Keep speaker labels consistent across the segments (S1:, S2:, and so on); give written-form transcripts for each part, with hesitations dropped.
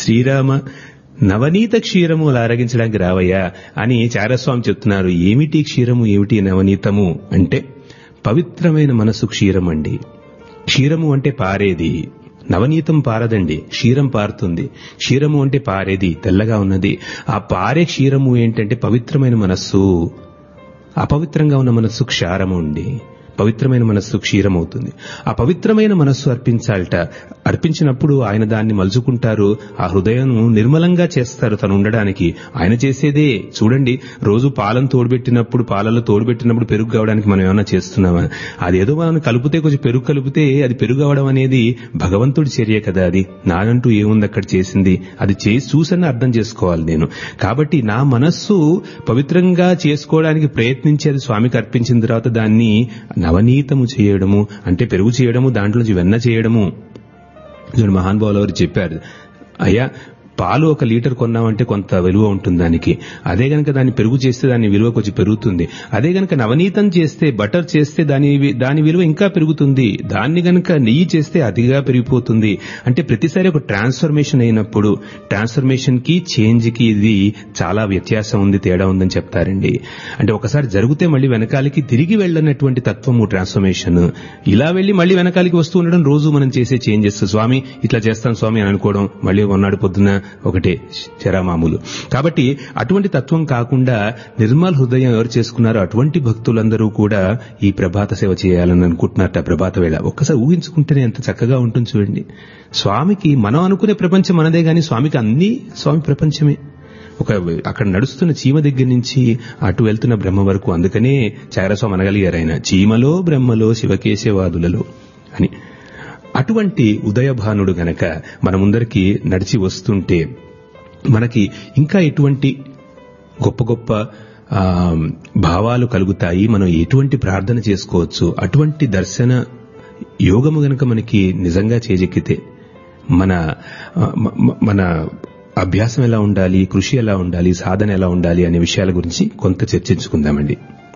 S1: శ్రీరామ నవనీత క్షీరము అలా అరగించడానికి రావయ్యా అని చారస్వామి చెప్తున్నారు. ఏమిటి క్షీరము, ఏమిటి నవనీతము అంటే పవిత్రమైన మనసు క్షీరం అండి. క్షీరము అంటే పారేది, నవనీతం పారదండి, క్షీరం పారుతుంది. క్షీరము అంటే పారేది, తెల్లగా ఉన్నది. ఆ పారే క్షీరము ఏంటంటే పవిత్రమైన మనస్సు. అపవిత్రంగా ఉన్న మనస్సు క్షారము అండి. పవిత్రమైన మనస్సు క్షీరమవుతుంది. ఆ పవిత్రమైన మనస్సు అర్పించాలట. అర్పించినప్పుడు ఆయన దాన్ని మలుచుకుంటారు. ఆ హృదయం నిర్మలంగా చేస్తారు తను ఉండడానికి. ఆయన చేసేదే చూడండి. రోజు పాలను తోడుబెట్టినప్పుడు, పాలలో తోడుబెట్టినప్పుడు పెరుగు కావడానికి మనం ఏమైనా చేస్తున్నామా? అదేదో మనం కలిపితే కొంచెం పెరుగు కలిపితే అది పెరుగు అవడం అనేది భగవంతుడి చర్య కదా. అది నానంటూ ఏముంది అక్కడ చేసింది, అది చేసి చూసని అర్థం చేసుకోవాలి నేను. కాబట్టి నా మనస్సు పవిత్రంగా చేసుకోవడానికి ప్రయత్నించి అది స్వామికి అర్పించిన తర్వాత దాన్ని నవనీతము చేయడము అంటే పెరుగు చేయడము, దాంట్లోంచి వెన్న చేయడము. మహానుభావులు ఎవరు చెప్పారు, అయ్యా పాలు 1 లీటర్ కొన్నామంటే కొంత విలువ ఉంటుంది దానికి. అదే గనక దాన్ని పెరుగు చేస్తే దాని విలువ కొంచెం పెరుగుతుంది. అదే గనక నవనీతం చేస్తే, బటర్ చేస్తే దాని విలువ ఇంకా పెరుగుతుంది. దాన్ని గనక నెయ్యి చేస్తే అతిగా పెరిగిపోతుంది. అంటే ప్రతిసారి ఒక ట్రాన్స్ఫర్మేషన్ అయినప్పుడు ట్రాన్స్ఫర్మేషన్ కి చేంజ్ కి ఇది చాలా వ్యత్యాసం ఉంది, తేడా ఉందని చెప్తారండి. అంటే ఒకసారి జరిగితే మళ్ళీ వెనకాలకి తిరిగి వెళ్ళనటువంటి తత్వము ట్రాన్స్ఫర్మేషన్. ఇలా వెళ్లి మళ్ళీ వెనకాలకి వస్తూ ఉండడం రోజు మనం చేసే చేంజెస్. స్వామి ఇట్లా చేస్తాం స్వామి అని అనుకోవడం, మళ్ళీ ఉన్నాడు పొద్దున ఒకటే చరామామూలు. కాబట్టి అటువంటి తత్వం కాకుండా నిర్మల్ హృదయం ఎవరు చేసుకున్నారో అటువంటి భక్తులందరూ కూడా ఈ ప్రభాత సేవ చేయాలని అనుకుంటున్నారట. ప్రభాత వేళ ఒక్కసారి ఊహించుకుంటేనే ఎంత చక్కగా ఉంటుంది చూడండి. స్వామికి మనం అనుకునే ప్రపంచం మనదే గాని స్వామికి అన్ని స్వామి ప్రపంచమే. అక్కడ నడుస్తున్న చీమ దగ్గర నుంచి అటు వెళ్తున్న బ్రహ్మ వరకు. అందుకనే చారస్వామి అనగలిగారు ఆయన, చీమలో బ్రహ్మలో శివకేశవాదులలో అని. అటువంటి ఉదయభానుడు గనక మన ముందరికి నడిచి వస్తుంటే మనకి ఇంకా ఎటువంటి గొప్ప గొప్ప భావాలు కలుగుతాయి, మనం ఎటువంటి ప్రార్థన చేసుకోవచ్చు. అటువంటి దర్శన యోగము గనక మనకి నిజంగా చేజెక్కితే మన అభ్యాసం ఎలా ఉండాలి, కృషి ఎలా ఉండాలి, సాధన ఎలా ఉండాలి అనే విషయాల గురించి కొంత చర్చించుకుందామండి.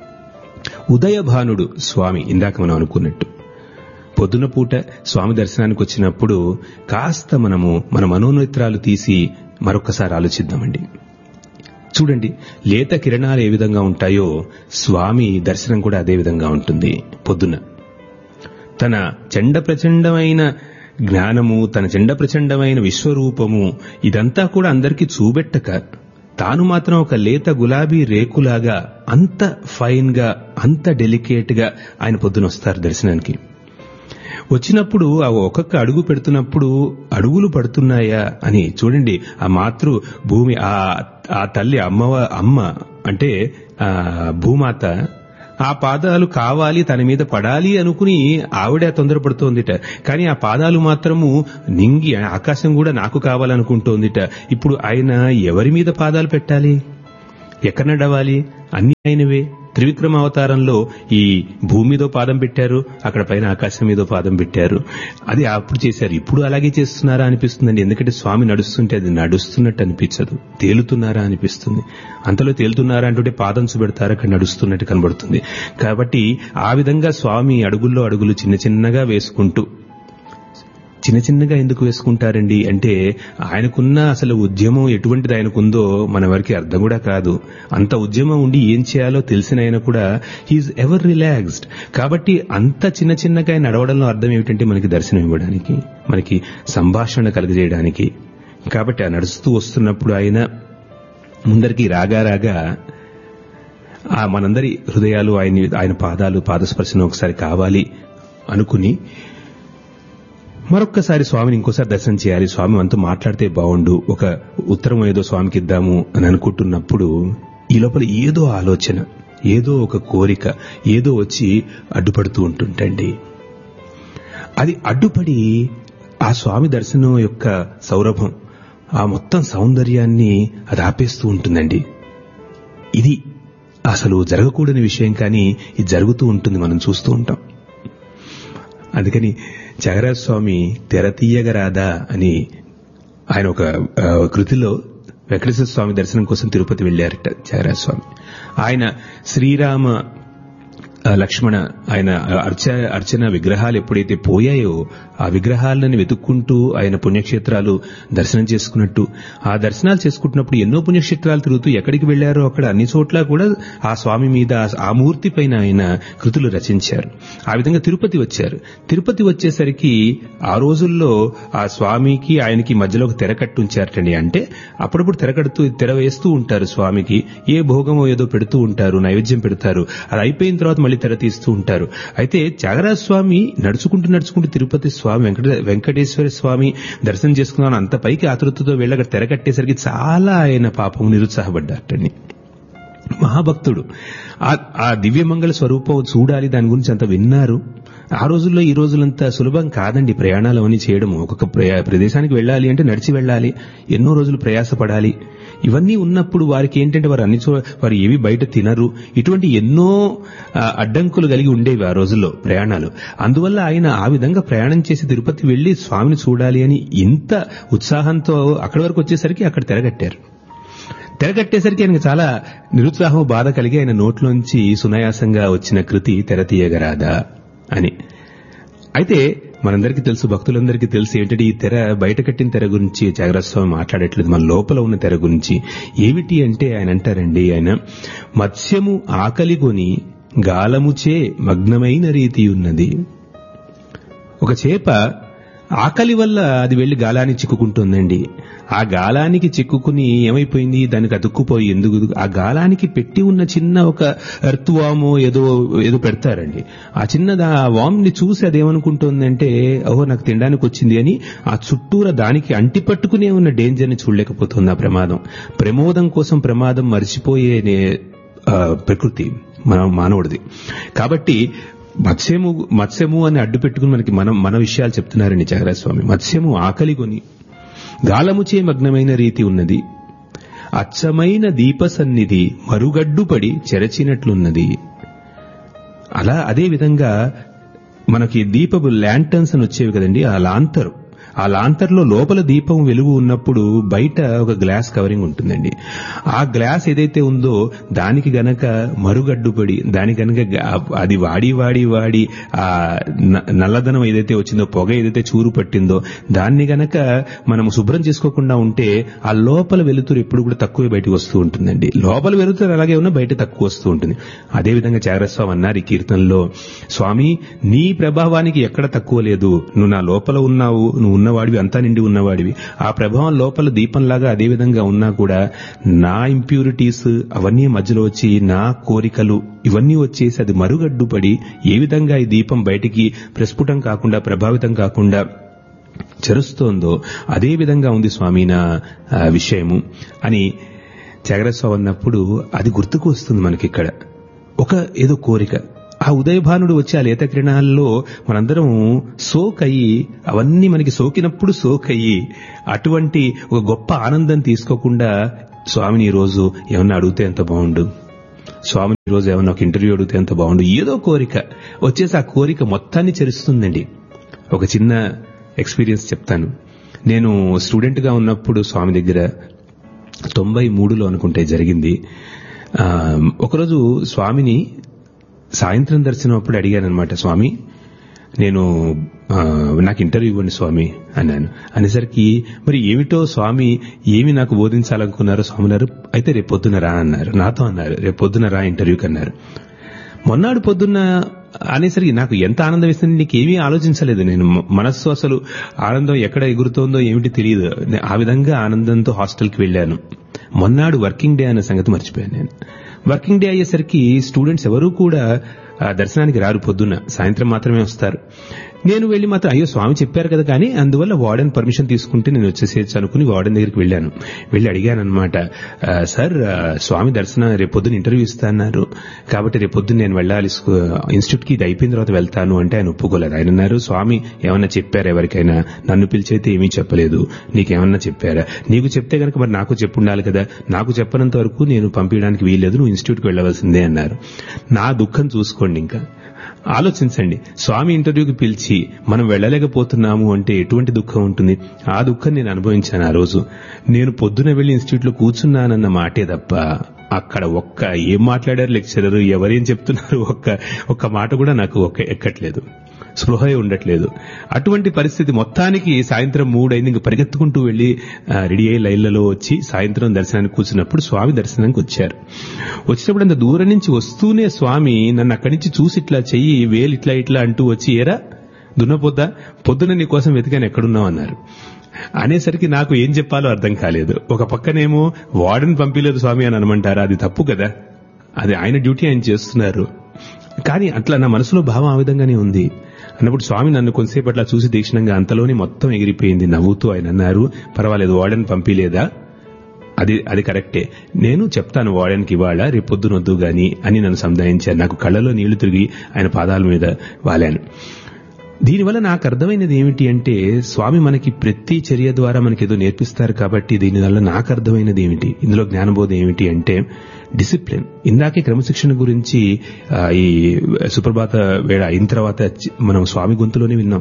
S1: ఉదయభానుడు స్వామి ఇందాక మనం అనుకున్నట్టు పొద్దున పూట స్వామి దర్శనానికి వచ్చినప్పుడు కాస్త మన మనోనేత్రాలు తీసి మరొక్కసారి ఆలోచిద్దామండి. చూడండి, లేత కిరణాలు ఏ విధంగా ఉంటాయో స్వామి దర్శనం కూడా అదే విధంగా ఉంటుంది. పొద్దున తన చండ ప్రచండమైన జ్ఞానము, తన చండ ప్రచండమైన విశ్వరూపము ఇదంతా కూడా అందరికీ చూపెట్టక తాను మాత్రం ఒక లేత గులాబీ రేకులాగా అంత ఫైన్ గా, అంత డెలికేట్ గా ఆయన పొద్దున వస్తారు దర్శనానికి. వచ్చినప్పుడు ఆ ఒక్కొక్క అడుగు పెడుతున్నప్పుడు అడుగులు పడుతున్నాయా అని చూడండి. ఆ మాతృ భూమి, ఆ తల్లి అమ్మ అంటే భూమాత ఆ పాదాలు కావాలి, తన మీద పడాలి అనుకుని ఆవిడ తొందరపడుతోందిట. కానీ ఆ పాదాలు మాత్రము నింగి ఆకాశం కూడా నాకు కావాలనుకుంటోందిట. ఇప్పుడు ఆయన ఎవరి మీద పాదాలు పెట్టాలి, ఎక్కడ నడవాలి? అన్ని ఆయనవే. త్రివిక్రమ అవతారంలో ఈ భూమి మీదో పాదం పెట్టారు, అక్కడ పైన ఆకాశం మీదో పాదం పెట్టారు. అది అప్పుడు చేశారు. ఇప్పుడు అలాగే చేస్తున్నారా అనిపిస్తుందండి. ఎందుకంటే స్వామి నడుస్తుంటే అది నడుస్తున్నట్టు అనిపించదు, తేలుతున్నారా అనిపిస్తుంది. అంతలో తేలుతున్నారా అంటుంటే పాదం చూపెడతారు, అక్కడ నడుస్తున్నట్టు కనబడుతుంది. కాబట్టి ఆ విధంగా స్వామి అడుగుల్లో అడుగులు చిన్న చిన్నగా వేసుకుంటూ, చిన్న చిన్నగా ఎందుకు వేసుకుంటారండి అంటే ఆయనకున్న అసలు ఉద్యమం ఎటువంటిది ఆయనకుందో మన వారికి అర్థం కూడా కాదు. అంత ఉద్యమం ఉండి ఏం చేయాలో తెలిసిన ఆయన కూడా హీఈస్ ఎవర్ రిలాక్స్డ్. కాబట్టి అంత చిన్న చిన్నగా ఆయన నడవడంలో అర్థం ఏమిటంటే మనకి దర్శనం ఇవ్వడానికి, మనకి సంభాషణ కలుగజేయడానికి. కాబట్టి ఆ నడుస్తూ వస్తున్నప్పుడు ఆయన ముందరికి రాగా మనందరి హృదయాలు ఆయన పాదస్పర్శన ఒకసారి కావాలి అనుకుని మరొక్కసారి స్వామిని ఇంకోసారి దర్శనం చేయాలి, స్వామి మనతో మాట్లాడితే బాగుండు, ఒక ఉత్తరం ఏదో స్వామికి ఇద్దాము అని అనుకుంటున్నప్పుడు ఈ లోపల ఏదో ఆలోచన, ఏదో ఒక కోరిక, ఏదో వచ్చి అడ్డుపడుతూ ఉంటుంటండి. అది అడ్డుపడి ఆ స్వామి దర్శనం యొక్క సౌరభం, ఆ మొత్తం సౌందర్యాన్ని అది ఆపేస్తూ ఉంటుందండి. ఇది అసలు జరగకూడని విషయం, కానీ ఇది జరుగుతూ ఉంటుంది, మనం చూస్తూ ఉంటాం. అందుకని త్యాగరాజ స్వామి తెరతీయగరాదా అని ఆయన ఒక కృతిలో వెంకటేశ్వర స్వామి దర్శనం కోసం తిరుపతి వెళ్లారట త్యాగరాజ స్వామి. ఆయన శ్రీరామ లక్ష్మణ ఆయన అర్చన విగ్రహాలు ఎప్పుడైతే పోయాయో ఆ విగ్రహాలను వెతుక్కుంటూ ఆయన పుణ్యక్షేత్రాలు దర్శనం చేసుకున్నట్టు, ఆ దర్శనాలు చేసుకుంటున్నప్పుడు ఎన్నో పుణ్యక్షేత్రాలు తిరుగుతూ ఎక్కడికి వెళ్లారో అక్కడ అన్ని చోట్ల కూడా ఆ స్వామి మీద, ఆ మూర్తి పైన ఆయన కృతులు రచించారు. ఆ విధంగా తిరుపతి వచ్చారు. తిరుపతి వచ్చేసరికి ఆ రోజుల్లో ఆ స్వామికి ఆయనకి మధ్యలో ఒక తెర కట్టు ఉంచారటండి. అంటే అప్పుడప్పుడు తెర వేస్తూ ఉంటారు స్వామికి, ఏ భోగమో ఏదో పెడుతూ ఉంటారు, నైవేద్యం పెడతారు. అది అయిపోయిన తర్వాత మళ్ళీ తెర తీస్తూ ఉంటారు. అయితే త్యాగరాజ స్వామి నడుచుకుంటూ తిరుపతి స్వామి వెంకటేశ్వర స్వామి దర్శనం చేసుకున్నాను అంత పైకి ఆతృతతో వెళ్ళి అక్కడ తెర కట్టేసరికి చాలా ఆయన పాపం నిరుత్సాహపడ్డారటండి. మహాభక్తుడు, ఆ దివ్యమంగళ స్వరూపం చూడాలి, దాని గురించి అంత విన్నారు. ఆ రోజుల్లో ఈ రోజులంతా సులభం కాదండి ప్రయాణాలు అవన్నీ చేయడము. ఒక్కొక్క ప్రదేశానికి వెళ్ళాలి అంటే నడిచి వెళ్ళాలి, ఎన్నో రోజులు ప్రయాసపడాలి. ఇవన్నీ ఉన్నప్పుడు వారికి ఏంటంటే వారు ఏవి బయట తినరు, ఇటువంటి ఎన్నో అడ్డంకులు కలిగి ఉండేవి ఆ రోజుల్లో ప్రయాణాలు. అందువల్ల ఆయన ఆ విధంగా ప్రయాణం చేసి తిరుపతి వెళ్లి స్వామిని చూడాలి అని ఇంత ఉత్సాహంతో అక్కడి వరకు వచ్చేసరికి అక్కడ తెరగట్టేసరికి ఆయనకు చాలా నిరుత్సాహం, బాధ కలిగి ఆయన నోట్లోంచి సునాయాసంగా వచ్చిన కృతి తెర తీయగరాదా అని. అయితే మనందరికీ తెలుసు, భక్తులందరికీ తెలుసు ఏంటంటే ఈ తెర, బయట కట్టిన తెర గురించి త్యాగరాజ స్వామి మాట్లాడట్లేదు, మన లోపల ఉన్న తెర గురించి. ఏమిటి అంటే ఆయన అంటారండి, ఆయన మత్స్యము ఆకలిగొని గాలముచే మగ్నమైన రీతి ఉన్నది. ఒక చేప ఆకలి వల్ల అది వెళ్లి గాలానికి చిక్కుకుంటుందండి. ఆ గాలానికి చిక్కుకుని ఏమైపోయింది, దానికి అతుక్కుపోయి ఎందుకు ఆ గాలానికి పెట్టి ఉన్న చిన్న ఒక ఎర్త్ వామో ఏదో పెడతారండి. ఆ చిన్న వామ్ ని చూసి అదేమనుకుంటుందంటే, ఓహో నాకు తినడానికి వచ్చింది అని ఆ చుట్టూరా దానికి అంటిపట్టుకునే ఉన్న డేంజర్ ని చూడలేకపోతుంది. ఆ ప్రమోదం కోసం ప్రమాదం మరిచిపోయే ప్రకృతి మానవుడిది. కాబట్టి మత్స్యము అని అడ్డు పెట్టుకుని మనకి మన విషయాలు చెప్తున్నారండి త్యాగరాజ స్వామి. మత్స్యము ఆకలిగొని గాలముచే మగ్నమైన రీతి ఉన్నది, అచ్చమైన దీప సన్నిధి మరుగడ్డుపడి చెరచినట్లున్నది. అలా అదే విధంగా మనకి దీపపు ల్యాంటర్న్స్ అని వచ్చేవి కదండి, ఆ లాంతర్లో లోపల దీపం వెలుగు ఉన్నప్పుడు బయట ఒక గ్లాస్ కవరింగ్ ఉంటుందండి. ఆ గ్లాస్ ఏదైతే ఉందో దానికి గనక మరుగడ్డుపడి, దానికి గనక అది వాడి ఆ నల్లదనం ఏదైతే వచ్చిందో, పొగ ఏదైతే చూరు పట్టిందో దాన్ని గనక మనం శుభ్రం చేసుకోకుండా ఉంటే ఆ లోపల వెలుతురు ఎప్పుడు కూడా తక్కువే బయటకు వస్తూ ఉంటుందండి. లోపల వెలుతురు అలాగే ఉన్నా బయట తక్కువ వస్తూ ఉంటుంది. అదేవిధంగా త్యాగరాజ స్వామి అన్నారు ఈ కీర్తనలో, స్వామి నీ ప్రభావానికి ఎక్కడ తక్కువ లేదు, నువ్వు నా లోపల ఉన్నావు, నువ్వు ఉన్నవాడివి, అంతా నిండి ఉన్నవాడివి. ఆ ప్రభావం లోపల దీపంలాగా అదే విధంగా ఉన్నా కూడా నా ఇంప్యూరిటీస్ అవన్నీ మధ్యలో వచ్చి, నా కోరికలు ఇవన్నీ వచ్చేసి అది మరుగడ్డుపడి ఏ విధంగా ఈ దీపం బయటికి ప్రస్ఫుటం కాకుండా, ప్రభావితం కాకుండా చెరుస్తోందో అదే విధంగా ఉంది స్వామి నా విషయము అని త్యాగరాజ స్వామి అన్నప్పుడు అది గుర్తుకు వస్తుంది మనకి. ఇక్కడ ఒక ఏదో కోరిక, ఆ ఉదయభానుడు వచ్చి ఆ లేత కిరణాల్లో మనందరం సోకయ్యి, అవన్నీ మనకి సోకినప్పుడు సోకయ్యి అటువంటి ఒక గొప్ప ఆనందం తీసుకోకుండా స్వామిని ఈరోజు ఏమన్నా అడిగితే ఎంత బాగుండు, స్వామిని ఈరోజు ఏమన్నా ఒక ఇంటర్వ్యూ అడిగితే ఎంత బాగుండు, ఏదో కోరిక వచ్చేసి ఆ కోరిక మొత్తాన్ని చెరుస్తుందండి. ఒక చిన్న ఎక్స్పీరియన్స్ చెప్తాను. నేను స్టూడెంట్ గా ఉన్నప్పుడు స్వామి దగ్గర 93లో అనుకుంటే జరిగింది. ఒకరోజు స్వామిని సాయంత్రం దర్శనం అప్పుడు అడిగానమాట, స్వామి నాకు ఇంటర్వ్యూ ఇవ్వండి స్వామి అన్నాను. అనేసరికి మరి ఏమిటో స్వామి ఏమి నాకు బోధించాలనుకున్నారో స్వామి గారు, అయితే రేపు పొద్దున రా అన్నారు. నాతో అన్నారు, రేపు పొద్దున రా ఇంటర్వ్యూకి అన్నారు. మొన్నాడు పొద్దున్న అనేసరికి నాకు ఎంత ఆనందం ఇస్తుంది, నీకేమీ ఆలోచించలేదు. నేను మనస్సు అసలు ఆనందం ఎక్కడ ఎగురుతోందో ఏమిటి తెలియదు. ఆ విధంగా ఆనందంతో హాస్టల్కి వెళ్ళాను. మొన్నాడు వర్కింగ్ డే అనే సంగతి మర్చిపోయాను. నేను వర్కింగ్ డే అయ్యేసరికి స్టూడెంట్స్ ఎవరూ కూడా దర్శనానికి రారు, పొద్దున్న సాయంత్రం మాత్రమే వస్తారు. నేను వెళ్లి మాత్రం అయ్యో స్వామి చెప్పారు కదా, కానీ అందువల్ల వార్డెన్ పర్మిషన్ తీసుకుంటే నేను వచ్చేసేయచ్చు అనుకుని వార్డెన్ దగ్గరికి వెళ్ళాను. వెళ్ళి అడిగాను అనమాట, సార్ స్వామి దర్శనం రేపొద్దున ఇంటర్వ్యూ ఇస్తాన్నారు, కాబట్టి రేపొద్దున నేను వెళ్ళాలి ఇన్స్టిట్యూట్కి, ఇది అయిపోయిన తర్వాత వెళ్తాను అంటే ఆయన ఒప్పుకోలేదు. ఆయన అన్నారు, స్వామి ఏమన్నా చెప్పారా ఎవరికైనా? నన్ను పిలిచైతే ఏమీ చెప్పలేదు, నీకేమన్నా చెప్పారా? నీకు చెప్తే కనుక మరి నాకు చెప్పుండాలి కదా, నాకు చెప్పనంత వరకు నేను పంపించడానికి వీల్లేదు, నువ్వు ఇన్స్టిట్యూట్కి వెళ్ళవలసిందే అన్నారు. నా దుఃఖం చూసుకోండి. ఇంకా ఆలోచించండి, స్వామి ఇంటర్వ్యూకి పిలిచి మనం వెళ్ళలేకపోతున్నాము అంటే ఎటువంటి దుఃఖం ఉంటుంది. ఆ దుఃఖం నేను అనుభవించాను ఆ రోజు. నేను పొద్దున వెళ్లి ఇన్స్టిట్యూట్లో కూర్చున్నానన్న మాటే తప్ప అక్కడ ఏం మాట్లాడారు లెక్చరర్, ఎవరేం చెప్తున్నారు, ఒక్క మాట కూడా నాకు ఎక్కట్లేదు, స్పృహ ఉండట్లేదు. అటువంటి పరిస్థితి. మొత్తానికి సాయంత్రం 3 అయింది. ఇంక పరిగెత్తుకుంటూ వెళ్లి రెడీ అయ్యి లైన్లలో వచ్చి సాయంత్రం దర్శనానికి కూర్చున్నప్పుడు స్వామి దర్శనానికి వచ్చారు. వచ్చినప్పుడు అంత దూరం నుంచి వస్తూనే స్వామి నన్ను అక్కడి నుంచి చూసి ఇట్లా చెయ్యి వేలు ఇట్లా అంటూ వచ్చి, ఏరా దున్నపోద్దా, పొద్దున నీ కోసం వెతికాను ఎక్కడున్నావు అన్నారు. అనేసరికి నాకు ఏం చెప్పాలో అర్థం కాలేదు. ఒక పక్కనేమో వార్డెన్ పంపిలేదు స్వామి అని అనమంటారా, అది తప్పు కదా, అది ఆయన డ్యూటీ ఆయన చేస్తున్నారు. కానీ అట్లా నా మనసులో భావం ఆ విధంగానే ఉంది. అన్నప్పుడు స్వామి నన్ను కొంతసేపు అట్లా చూసి తీక్షణంగా అంతలోనే మొత్తం ఎగిరిపోయింది. నవ్వుతూ ఆయన అన్నారు, పర్వాలేదు వార్డెన్ పంపిలేదా, అది కరెక్టే, నేను చెప్తాను వార్డెన్కి ఇవాళ, రేపు పొద్దునొద్దు గాని అని నన్ను సంధాయించారు. నాకు కళ్ళలో నీళ్లు తిరిగి ఆయన పాదాల మీద వాలాను. దీనివల్ల నాకు అర్థమైనది ఏమిటి అంటే, స్వామి మనకి ప్రతి చర్య ద్వారా మనకి ఏదో నేర్పిస్తారు కాబట్టి దీనివల్ల నాకు అర్థమైనది ఏమిటి, ఇందులో జ్ఞానబోధ ఏమిటి అంటే డిసిప్లిన్. ఇందాకే క్రమశిక్షణ గురించి ఈ సుప్రభాత వేళ అయిన తర్వాత మనం స్వామి గొంతులోనే విన్నాం.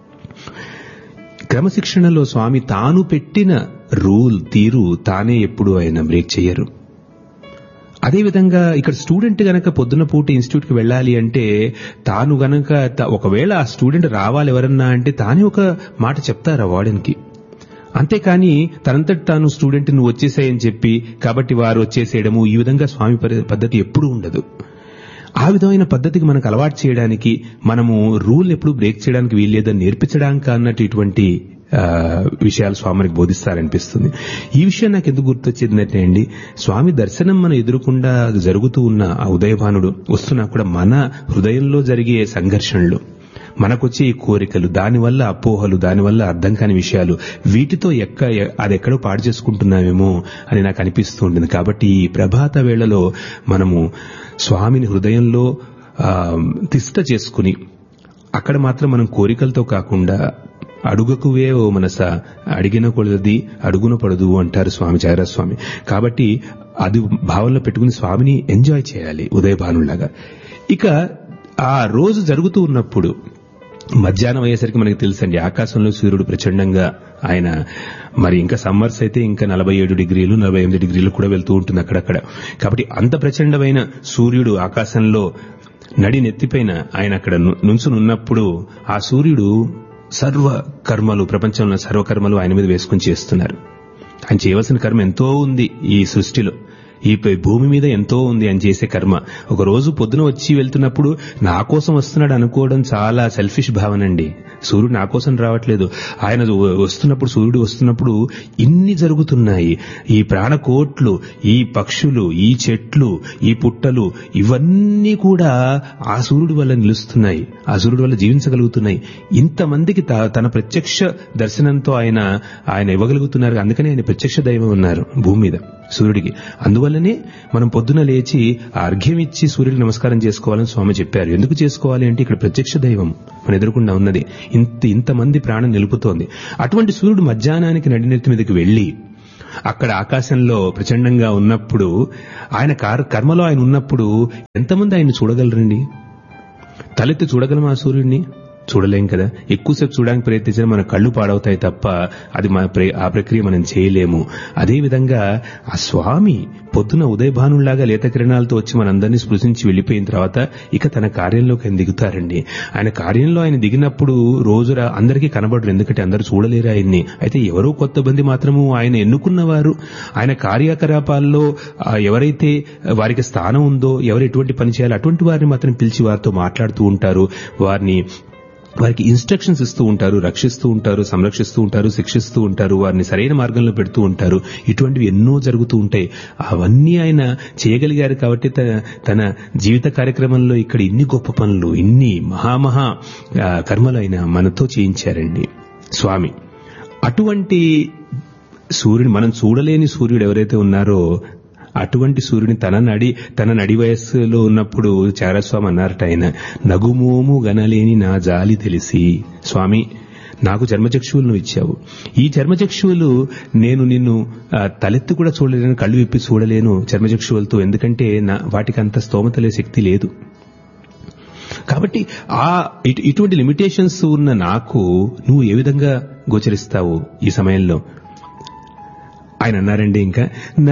S1: క్రమశిక్షణలో స్వామి తాను పెట్టిన తీరు తానే ఎప్పుడు ఆయన బ్రేక్ చేయరు. అదేవిధంగా ఇక్కడ స్టూడెంట్ గనక పొద్దున పూట ఇన్స్టిట్యూట్ కి వెళ్ళాలి అంటే తాను గనక ఒకవేళ ఆ స్టూడెంట్ రావాలి ఎవరన్నా అంటే తానే ఒక మాట చెప్తారు ఆ వార్డెన్కి. అంతేకాని తనంతటి తాను స్టూడెంట్ నువ్వు వచ్చేసాయని చెప్పి కాబట్టి వారు వచ్చేసేయడము, ఈ విధంగా స్వామి పద్ధతి ఎప్పుడూ ఉండదు. ఆ విధమైన పద్ధతికి మనకు అలవాటు చేయడానికి, మనము రూల్ ఎప్పుడు బ్రేక్ చేయడానికి వీల్లేదని నేర్పించడానికి అన్నట్టు ఇటువంటి విషయాలు స్వామి మనకి బోధిస్తారనిపిస్తుంది. ఈ విషయం నాకు ఎందుకు గుర్తొచ్చిందంటే అండి, స్వామి దర్శనం మన ఎదురుకుండా జరుగుతూ ఉన్న ఆ ఉదయభానుడు వస్తున్నా కూడా మన హృదయంలో జరిగే సంఘర్షణలు, మనకొచ్చే ఈ కోరికలు, దానివల్ల అపోహలు, దానివల్ల అర్థం కాని విషయాలు, వీటితో అది ఎక్కడో పాడు చేసుకుంటున్నామేమో అని నాకు అనిపిస్తూ ఉంటుంది. కాబట్టి ఈ ప్రభాత వేళలో మనము స్వామిని హృదయంలో తిష్ట చేసుకుని అక్కడ మాత్రం మనం కోరికలతో కాకుండా అడుగకువే ఓ మనస అడిగిన కొలది అడుగున పడదు అంటారు స్వామి చారస్వామి. కాబట్టి అది భావంలో పెట్టుకుని స్వామిని ఎంజాయ్ చేయాలి ఉదయభానులాగా. ఇక ఆ రోజు జరుగుతూ ఉన్నప్పుడు మధ్యాహ్నం అయ్యేసరికి మనకి తెలుసండి, ఆకాశంలో సూర్యుడు ప్రచండంగా ఆయన మరి ఇంకా సమ్మర్స్ అయితే ఇంకా 47 డిగ్రీలు 48 డిగ్రీలు కూడా వెళ్తూ ఉంటుంది అక్కడక్కడ. కాబట్టి అంత ప్రచండమైన సూర్యుడు ఆకాశంలో నడి నెత్తిపైన ఆయన అక్కడ నుంచునున్నప్పుడు ఆ సూర్యుడు ప్రపంచంలో సర్వకర్మలు ఆయన మీద వేసుకుని చేస్తున్నారు. ఆయన చేయవలసిన కర్మ ఎంతో ఉంది ఈ సృష్టిలో, ఈ భూమి మీద ఎంతో ఉంది ఆయన చేసే కర్మ. ఒక రోజు పొద్దున వచ్చి వెళ్తున్నప్పుడు నా కోసం వస్తున్నాడు అనుకోవడం చాలా సెల్ఫిష్ భావనండి. సూర్యుడు నా కోసం రావట్లేదు, ఆయన వస్తున్నప్పుడు, సూర్యుడు వస్తున్నప్పుడు ఇన్ని జరుగుతున్నాయి. ఈ ప్రాణకోట్లు, ఈ పక్షులు, ఈ చెట్లు, ఈ పుట్టలు, ఇవన్నీ కూడా ఆ సూర్యుడి వల్ల నిలుస్తున్నాయి, ఆ సూర్యుడి వల్ల జీవించగలుగుతున్నాయి. ఇంతమందికి తన ప్రత్యక్ష దర్శనంతో ఆయన ఇవ్వగలుగుతున్నారు. అందుకని ఆయన ప్రత్యక్ష దైవం ఉన్నారు భూమి మీద సూర్యుడికి. అందువల్లనే మనం పొద్దున లేచి అర్ఘ్యం ఇచ్చి సూర్యుడికి నమస్కారం చేసుకోవాలని స్వామి చెప్పారు. ఎందుకు చేసుకోవాలి అంటే ఇక్కడ ప్రత్యక్ష దైవం మన ఎదురుకుండా ఉన్నది, ఇంతమంది ప్రాణం నిలుపుతోంది. అటువంటి సూర్యుడు మధ్యాహ్నానికి నడినెత్తి మీదకి వెళ్లి అక్కడ ఆకాశంలో ప్రచండంగా ఉన్నప్పుడు, ఆయన కర్మలో ఆయన ఉన్నప్పుడు ఎంతమంది ఆయన్ని చూడగలరండి? తలెత్తి చూడగలమా ఆ సూర్యుడిని? చూడలేం కదా. ఎక్కువసేపు చూడడానికి ప్రయత్నించినా మన కళ్ళు పాడవుతాయి తప్ప అది ఆ ప్రక్రియ మనం చేయలేము. అదేవిధంగా ఆ స్వామి పొద్దున ఉదయభానులాగా లేత కిరణాలతో వచ్చి మనందరినీ స్పృశించి వెళ్లిపోయిన తర్వాత ఇక తన కార్యంలోకి ఆయన దిగుతారండి. ఆయన కార్యంలో ఆయన దిగినప్పుడు రోజురా అందరికీ కనబడరు, ఎందుకంటే అందరూ చూడలేరు ఆయన్ని. అయితే ఎవరో కొత్త మంది మాత్రము ఆయన ఎన్నుకున్నవారు, ఆయన కార్యకలాపాల్లో ఎవరైతే వారికి స్థానం ఉందో, ఎవరు ఎటువంటి పని చేయాలో అటువంటి వారిని మాత్రం పిలిచి వారితో మాట్లాడుతూ ఉంటారు, వారికి ఇన్స్ట్రక్షన్స్ ఇస్తూ ఉంటారు, రక్షిస్తూ ఉంటారు, సంరక్షిస్తూ ఉంటారు, శిక్షిస్తూ ఉంటారు, వారిని సరైన మార్గంలో పెడుతూ ఉంటారు. ఇటువంటివి ఎన్నో జరుగుతూ ఉంటాయి. అవన్నీ ఆయన చేయగలిగారు కాబట్టి తన జీవిత కార్యక్రమంలో ఇక్కడ ఇన్ని గొప్ప పనులు, ఇన్ని మహామహా కర్మలు ఆయన మనతో చేయించారండి స్వామి. అటువంటి సూర్యుడు, మనం చూడలేని సూర్యుడు ఎవరైతే ఉన్నారో అటువంటి సూర్యుని తన నడి వయస్సులో ఉన్నప్పుడు చారస్వామి అన్నారట, ఆయన నగుమోము గనలేని నా జాలి తెలిసి, స్వామి నాకు చర్మచక్షువులు నువ్వు ఇచ్చావు, ఈ చర్మచక్షువులు నేను నిన్ను తలెత్తి కూడా చూడలేను, కళ్ళు విప్పి చూడలేను చర్మచక్షువులతో, ఎందుకంటే వాటికి అంత స్తోమతలే శక్తి లేదు. కాబట్టి ఇటువంటి లిమిటేషన్స్ ఉన్న నాకు నువ్వు ఏ విధంగా గోచరిస్తావు ఈ సమయంలో? ఆయన అన్నారండి ఇంకా